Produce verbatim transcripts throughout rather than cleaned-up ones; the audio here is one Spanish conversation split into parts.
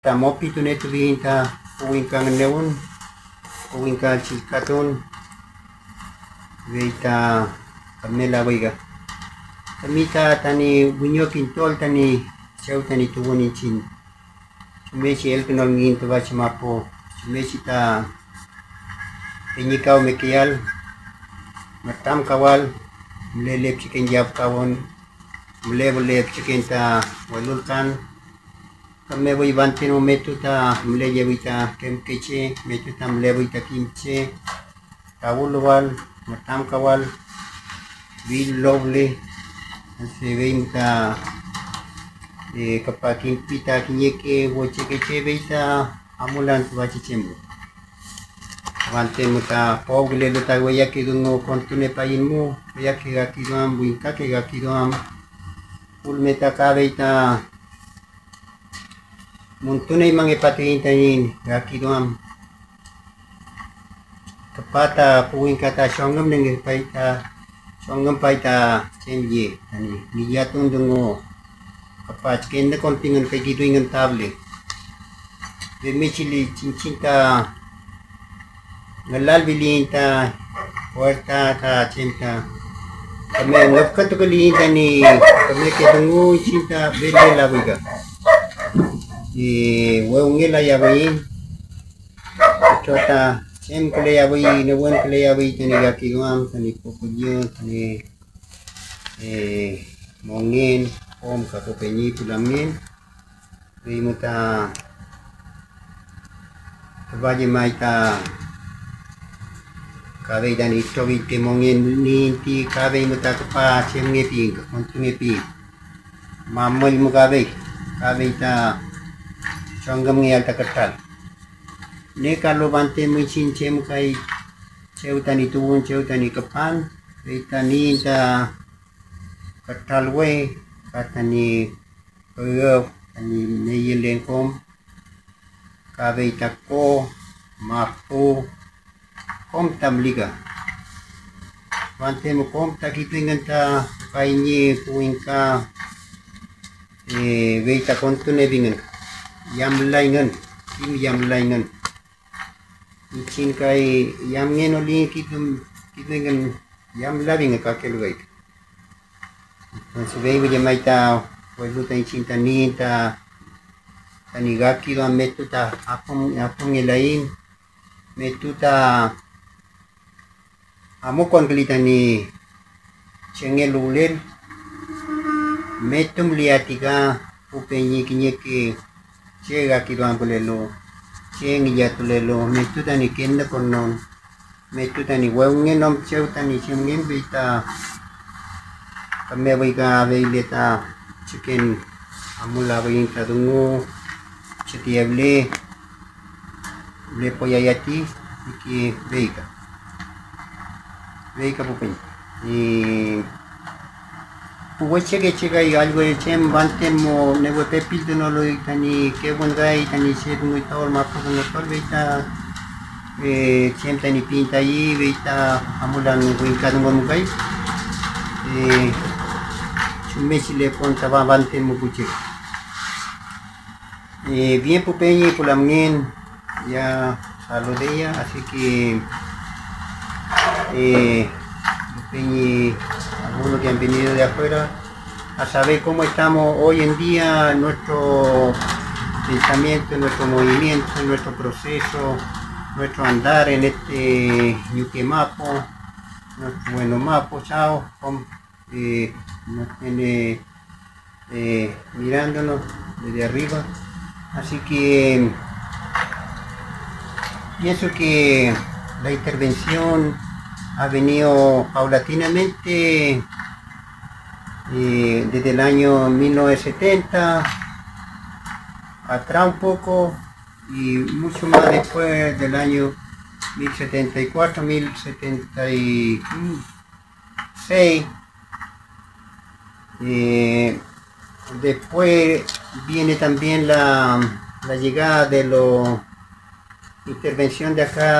Ta mopi tu netu vinta puwing kang neun puwing kang chilkaton veita kamela wiga tamita tani bunyo kintol tani chau tani tuwuni chin chumechi el kinol ngin tu bachi mapo chumechi ta tenyikaw mekial matam kawal mlelep chicken jab kawon mlelep chicken ta walulkan kami woy bantin mo metu ta mleye wita kemkeche metu ta mleye wita kimche kawulwal matam kawal will lovely se vein ta e kapakin pita kinyeke woche keche veita amulan tu bachi chembo wante muta pogle lo ta waya ki dungo kontune payin mo waya ki ga ki doam buinka ki ga ki doam pul meta ka veita muntunay mga ipatingin tanin gaki doam kapata puwing kata syonggam ng paita syonggam paita chenye tani niyatong dungo kapat kenda kontingan kay giduingan table bemichili chinchinta ngalal bilin ta puerta ta chinta kami ngapkan to kalin tani kami kedungo chinta bele lawiga y huevo ya voy chota sem kle ya voy ne buen kle ya voy tani gaki guam tani pokuyo tani eh mongin om ka popenyi pulamin ri muta tabaje maita kabe dani tobi te mongin ni ti kabe muta pa sem ngepi kontu ngepi mamul mugabe kabe ta Sanggam ngayal takatal. Ne kalau bante mencin cem kai ceu tani tuun ceu tani kapan tani ta katal we katani peuf tani neyelen kom kabe tako mapu kom tamliga. Bante mo kom takipingan ta kainye puingka eh veita kontune bingan. Yam laingan kim yam laingan chin kai yam ngeno li kitum kitungan yam labing ka kelwait so vei we maita pues luta chin tani ta tani gaki do metu ta apong apong elain metu ta amo kon klitani chengelulen metum liatiga upenyi kinyeke Chega kiruan polelo, chengi ya tulelo, metu tani kenda konon, metu tani wenge nom cheu tani chemgen beta, kame wika veileta chicken amula vein kadungu, chetiable, le poyayati, iki veika, veika pupen, y Pues cheque cheque y algo de chem bantemo nego pepil de no lo tani que buen gay tani se muy todo más poco no todo veita eh chem tani pinta ahí veita amulan buen cada uno gay eh chume chile ponta va bantemo puche eh bien pupeñi pulamien ya saludé ya así que eh pupeñi algunos que han venido de afuera a saber cómo estamos hoy en día, nuestro pensamiento, nuestro movimiento, nuestro proceso, nuestro andar en este Ñuque Mapo, nuestro bueno Mapo, chao, eh, nos tiene eh, mirándonos desde arriba, así que pienso que la intervención ha venido paulatinamente eh, desde el año mil novecientos setenta atrás un poco y mucho más después del año mil setenta y cuatro, mil setenta y seis. Eh, después viene también la, la llegada de la intervención de acá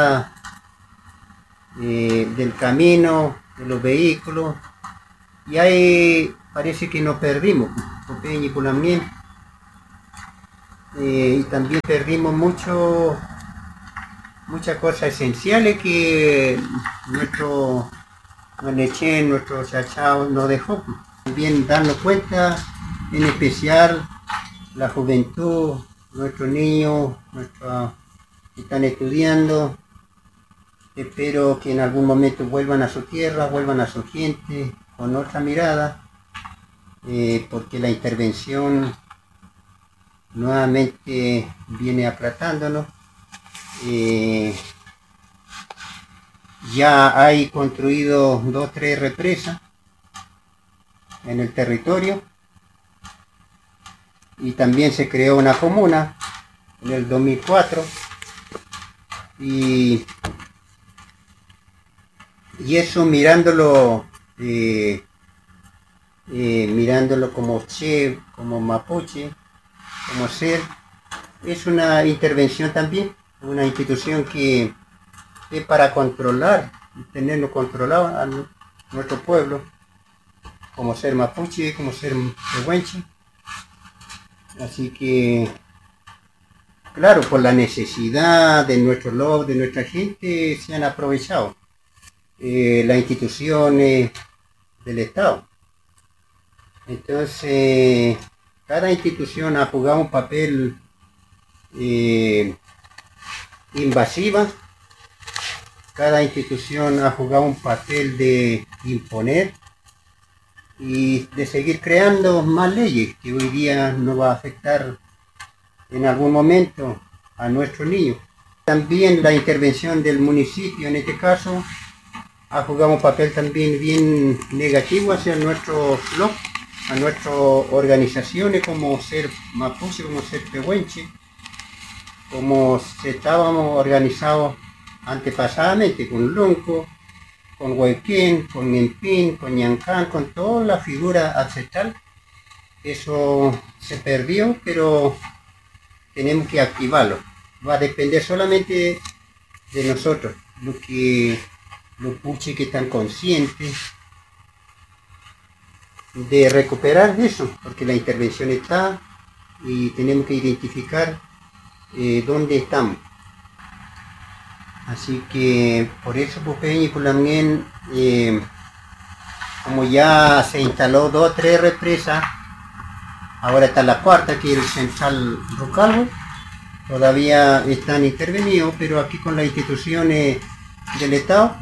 Eh, del camino, de los vehículos, y ahí parece que nos perdimos, Copeña y Pulamien, eh, y también perdimos mucho, muchas cosas esenciales que nuestro Manechen, nuestro chachao nos dejó. También darnos cuenta, en especial la juventud, nuestros niños, nuestros que están estudiando. Espero que en algún momento vuelvan a su tierra, vuelvan a su gente con otra mirada, eh, porque la intervención nuevamente viene aplatándonos. Eh, ya hay construido dos o tres represas en el territorio y también se creó una comuna en el dos mil cuatro y, y eso mirándolo eh, eh, mirándolo como che, como mapuche, como ser, es una intervención también, una institución que es para controlar, tenerlo controlado a nuestro pueblo, como ser mapuche, como ser pehuenche. Así que, claro, por la necesidad de nuestro lobby, de nuestra gente, se han aprovechado eh, las instituciones del Estado. Entonces, cada institución ha jugado un papel eh, invasiva, cada institución ha jugado un papel de imponer y de seguir creando más leyes que hoy día nos va a afectar en algún momento a nuestros niños. También la intervención del municipio en este caso ha jugado un papel también bien negativo hacia nuestros blogs, a nuestras organizaciones como ser mapuche, como ser pehuenche, como estábamos organizados antepasadamente con Lonco, con Huayquén, con Ñempín, con Ñancán, con toda la figura ancestral. Eso se perdió, pero tenemos que activarlo. Va a depender solamente de nosotros, lo que los puches que están conscientes de recuperar eso, porque la intervención está y tenemos que identificar eh, dónde estamos. Así que por eso Pupeña y Pulamien, eh, como ya se instaló dos o tres represas, ahora está la cuarta, que es el Central Rucalbo, todavía están intervenidos, pero aquí con las instituciones del Estado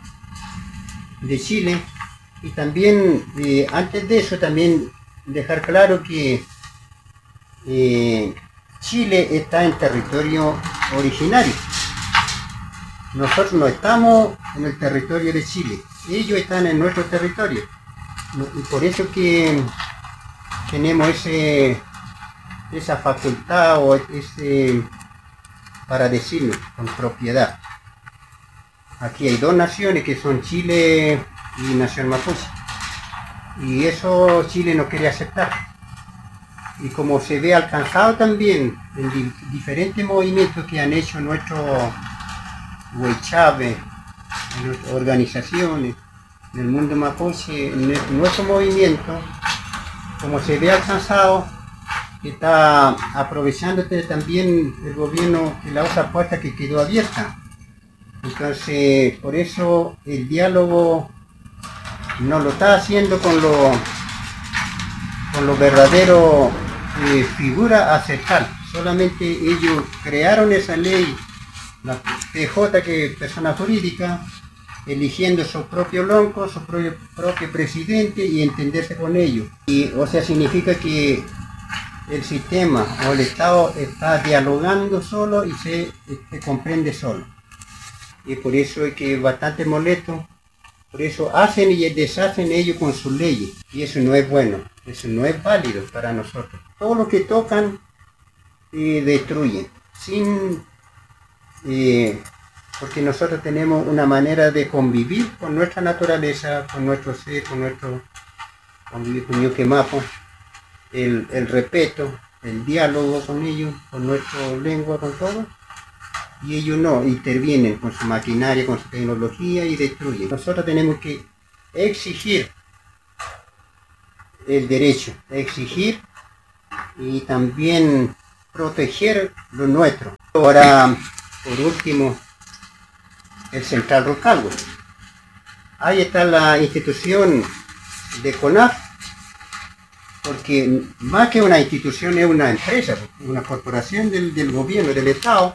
de Chile, y también eh, antes de eso también dejar claro que eh, Chile está en territorio originario. Nosotros no estamos en el territorio de Chile, ellos están en nuestro territorio. Y por eso que tenemos ese, esa facultad o ese, para decirlo con propiedad. Aquí hay dos naciones que son Chile y Nación Mapuche. Y eso Chile no quiere aceptar. Y como se ve alcanzado también en di diferentes movimientos que han hecho nuestros Huaychabe, en nuestras organizaciones, en el mundo mapuche, en nuestro movimiento, como se ve alcanzado, está aprovechándose también el gobierno de la otra puerta que quedó abierta. Entonces, por eso el diálogo no lo está haciendo con lo, con lo verdadero eh, figura ancestral. Solamente ellos crearon esa ley, la P J, que es persona jurídica, eligiendo su propio lonco, su propio, propio presidente y entenderse con ellos. Y, o sea, significa que el sistema o el Estado está dialogando solo y se, se comprende solo. Y por eso es que es bastante molesto, por eso hacen y deshacen ellos con sus leyes. Y eso no es bueno, eso no es válido para nosotros. Todo lo que tocan eh, destruyen, sin... Eh, porque nosotros tenemos una manera de convivir con nuestra naturaleza, con nuestro ser, con nuestro convivir con Ñuquemapo, el, el respeto, el diálogo con ellos, con nuestra lengua, con todo, y ellos no, intervienen con su maquinaria, con su tecnología y destruyen. Nosotros tenemos que exigir el derecho, exigir y también proteger lo nuestro. Ahora, por último, el Central Rucalwe. Ahí está la institución de CONAF, porque más que una institución es una empresa, una corporación del, del gobierno, del Estado,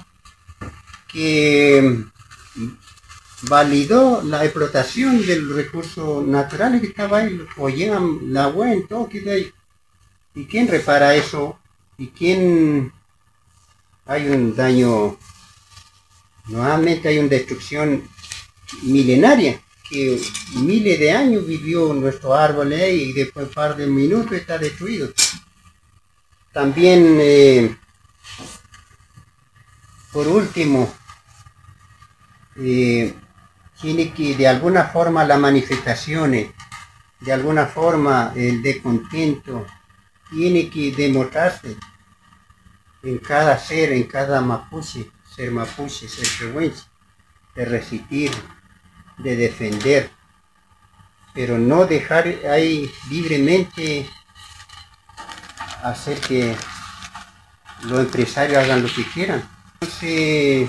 que validó la explotación del recurso natural que estaba ahí, oían la agua en todo, que ahí. ¿Y quién repara eso? ¿Y quién? Hay un daño, nuevamente hay una destrucción milenaria, que miles de años vivió nuestro árbol y después de un par de minutos está destruido. También, eh, por último, eh, tiene que de alguna forma las manifestaciones, de alguna forma el descontento, tiene que demostrarse en cada ser, en cada mapuche, ser mapuche, ser pehuenche, de resistir, de defender, pero no dejar ahí libremente hacer que los empresarios hagan lo que quieran. Entonces,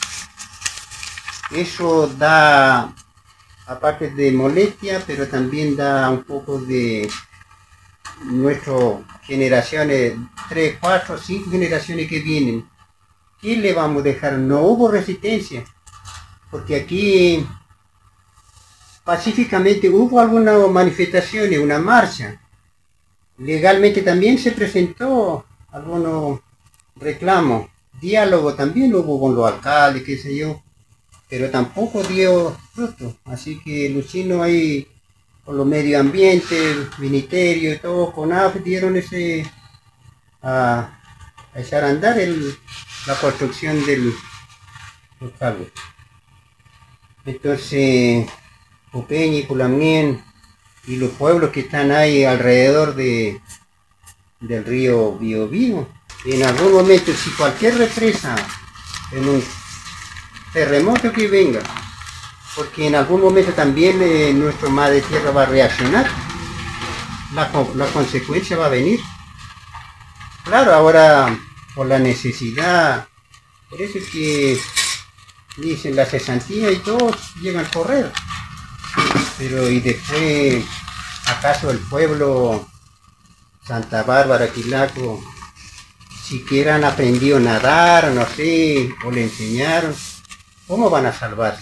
eso da, aparte de molestia, pero también da un poco de nuestras generaciones, tres, cuatro, cinco generaciones que vienen. ¿Qué le vamos a dejar? No hubo resistencia, porque aquí pacíficamente hubo algunas manifestaciones, una marcha. Legalmente también se presentó algunos reclamos. Diálogo también hubo con los alcaldes, qué sé yo, pero tampoco dio fruto. Así que Luchino ahí, con los medio ambiente, el ministerio y todo, CONAF dieron ese a, a echar a andar el, la construcción del Rucalwe. Entonces, Pupeñi, Pulamien y los pueblos que están ahí alrededor de, del río Biobío, en algún momento, si cualquier represa, en un terremoto que venga, porque en algún momento también eh, nuestro madre tierra va a reaccionar, la, la consecuencia va a venir. Claro, ahora por la necesidad, por eso es que dicen la cesantía y todos llegan a correr. Pero y después, ¿acaso el pueblo Santa Bárbara, Quilaco, siquiera han aprendido a nadar, no sé, o le enseñaron? ¿Cómo van a salvarse?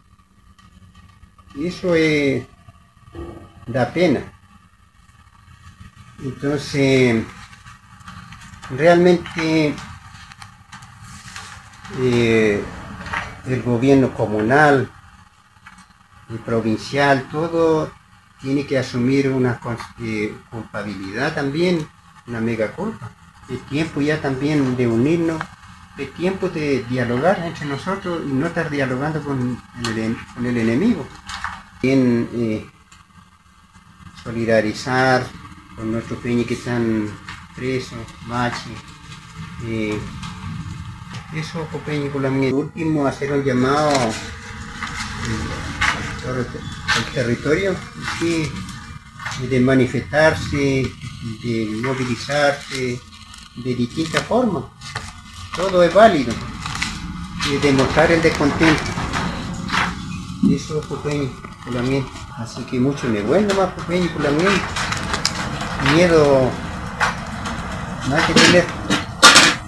Y eso es, da pena. Entonces, realmente eh, el gobierno comunal y provincial, todo tiene que asumir una eh, culpabilidad también, una mega culpa. Es tiempo ya también de unirnos, es tiempo de dialogar entre nosotros y no estar dialogando con el, con el enemigo. También eh, solidarizar con nuestros peñas que están presos, Machi, eh, eso, Copeñi, con la mía. Por último, hacer un llamado al territorio, sí, de manifestarse, de movilizarse de distintas formas. Todo es válido, y demostrar el descontento. Eso, Copeñi, con la mía. Así que mucho me vuelve más, Copeñi, con la mía. Miedo no hay que tener.